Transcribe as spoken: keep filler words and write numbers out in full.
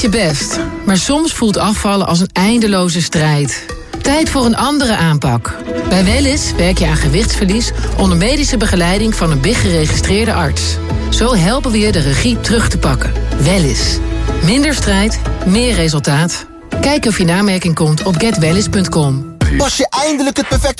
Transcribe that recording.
echt je best. Maar soms voelt afvallen als een eindeloze strijd. Tijd voor een andere aanpak. Bij Wellness werk je aan gewichtsverlies onder medische begeleiding van een B I G-geregistreerde arts. Zo helpen we je de regie terug te pakken. Wellness. Minder strijd, meer resultaat. Kijk of je in aanmerking komt op get wellness punt com. Pas je eindelijk het perfecte